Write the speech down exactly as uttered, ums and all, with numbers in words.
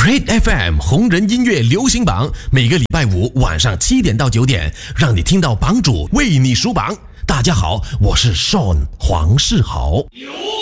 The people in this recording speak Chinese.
Red F M 红人音乐流行榜，每个礼拜五晚上七点到九点，让你听到榜主为你数榜。大家好，我是 Sean 黄世豪。